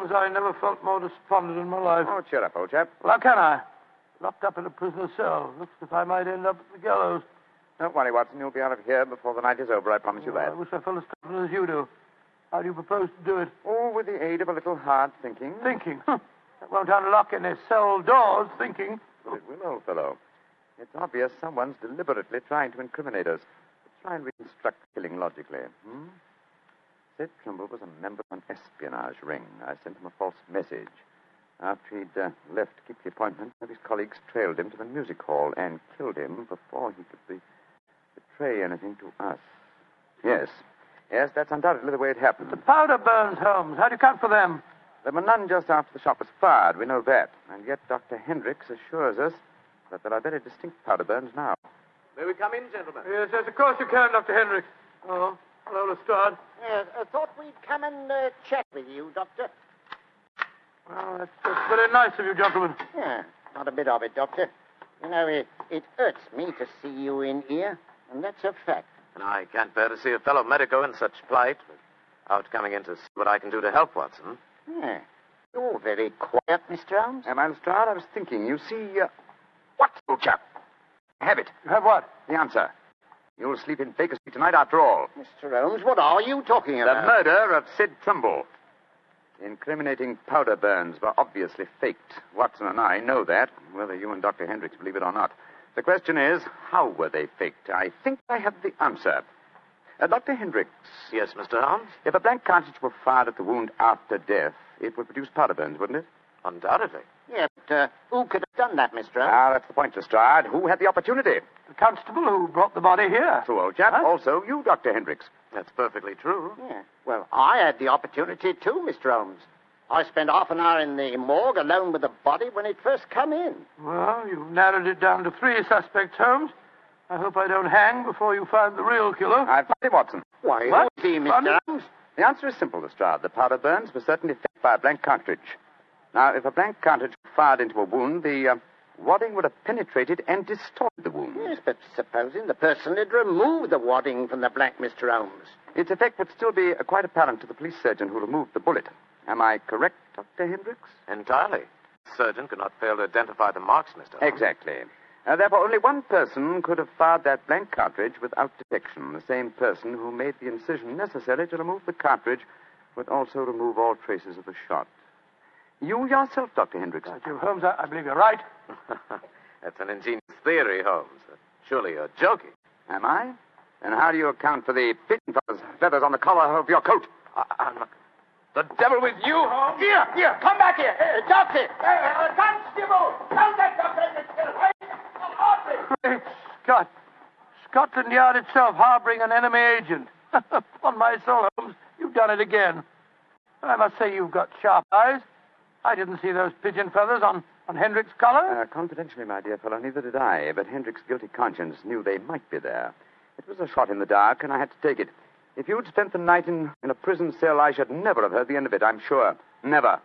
Holmes, I never felt more despondent in my life. Oh, cheer up, old chap. Well, how can I? Locked up in a prisoner's cell. Looks as if I might end up at the gallows. Don't worry, Watson. You'll be out of here before the night is over, I promise you that. I wish I felt as confident as you do. How do you propose to do it? Oh, with the aid of a little hard thinking. Thinking? That won't unlock any cell doors, thinking. But it will, old fellow. It's obvious someone's deliberately trying to incriminate us. Let's try and reconstruct the killing logically. Sid Trimble was a member of an espionage ring. I sent him a false message. After he'd left to keep the appointment, one of his colleagues trailed him to the music hall and killed him before he could betray anything to us. Yes, that's undoubtedly the way it happened. The powder burns, Holmes. How do you account for them? There were none just after the shot was fired. We know that. And yet Dr. Hendricks assures us that there are very distinct powder burns now. May we come in, gentlemen? Yes, of course you can, Dr. Hendricks. Oh, hello, Lestrade. Yes, I thought we'd come and chat with you, Doctor. Well, that's very nice of you, gentlemen. Yeah, not a bit of it, Doctor. You know, it hurts me to see you in here, and that's a fact. And I can't bear to see a fellow medico in such plight without coming in to see what I can do to help, Watson. Yeah. You're very quiet, Mr. Holmes. Am I, Lestrade? I was thinking. You see, what, old chap? I have it. You have what? The answer. You'll sleep in Baker Street tonight after all. Mr. Holmes, what are you talking about? The murder of Sid Trimble. The incriminating powder burns were obviously faked. Watson and I know that, whether you and Dr. Hendricks believe it or not. The question is, how were they faked? I think I have the answer. Dr. Hendricks. Yes, Mr. Holmes? If a blank cartridge were fired at the wound after death, it would produce powder burns, wouldn't it? Undoubtedly. Yeah, but who could have done that, Mr. Holmes? Ah, that's the point, Lestrade. Who had the opportunity? The constable who brought the body here. True, old chap. Huh? Also, you, Dr. Hendricks. That's perfectly true. Yeah. Well, I had the opportunity too, Mr. Holmes. I spent half an hour in the morgue alone with the body when it first come in. Well, you've narrowed it down to 3 suspects, Holmes. I hope I don't hang before you find the real killer. I've found him, Watson. Why, What? who's he, Mr. Funny. Holmes? The answer is simple, Lestrade. The powder burns were certainly faked by a blank cartridge. Now, if a blank cartridge were fired into a wound, the wadding would have penetrated and distorted the wound. Yes, but supposing the person had removed the wadding from the blank, Mr. Holmes. Its effect would still be quite apparent to the police surgeon who removed the bullet. Am I correct, Dr. Hendricks? Entirely. The surgeon could not fail to identify the marks, Mr. Holmes. Exactly. Therefore, only one person could have fired that blank cartridge without detection. The same person who made the incision necessary to remove the cartridge would also remove all traces of the shot. You yourself, Dr. Hendricks. Holmes, I believe you're right. That's an ingenious theory, Holmes. Surely you're joking. Am I? Then how do you account for the pigeon feathers on the collar of your coat? I'm not... The devil with you, Holmes? Here, come back here. Doctor! Constable! Tell that doctor Great Scott. Scotland Yard itself harboring an enemy agent. Upon my soul, Holmes, you've done it again. I must say you've got sharp eyes. I didn't see those pigeon feathers on Hendricks' collar. Confidentially, my dear fellow, neither did I. But Hendricks' guilty conscience knew they might be there. It was a shot in the dark, and I had to take it. If you'd spent the night in a prison cell, I should never have heard the end of it, I'm sure. Never.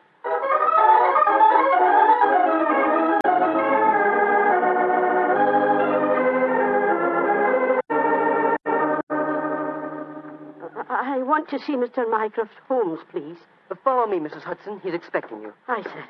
I want to see Mr. Mycroft Holmes, please. Follow me, Mrs. Hudson. He's expecting you. Aye, sir.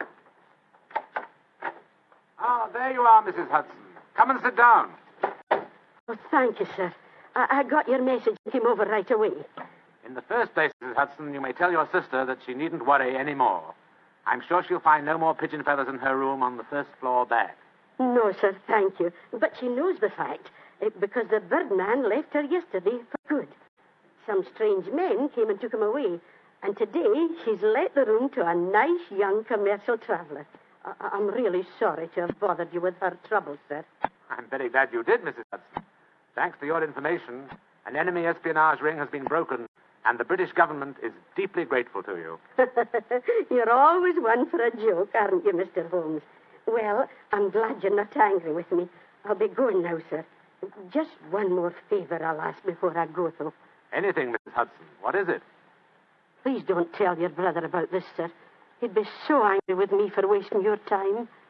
Ah, there you are, Mrs. Hudson. Come and sit down. Oh, thank you, sir. I got your message and came over right away. In the first place, Mrs. Hudson, you may tell your sister that she needn't worry any more. I'm sure she'll find no more pigeon feathers in her room on the first floor back. No, sir, thank you. But she knows the fact, because the birdman left her yesterday for good. Some strange men came and took him away, and today she's let the room to a nice young commercial traveller. I'm really sorry to have bothered you with her trouble, sir. I'm very glad you did, Mrs. Hudson. Thanks to your information, an enemy espionage ring has been broken, and the British government is deeply grateful to you. You're always one for a joke, aren't you, Mr. Holmes? Well, I'm glad you're not angry with me. I'll be going now, sir. Just one more favor I'll ask before I go, though. Anything, Mrs. Hudson. What is it? Please don't tell your brother about this, sir. He'd be so angry with me for wasting your time.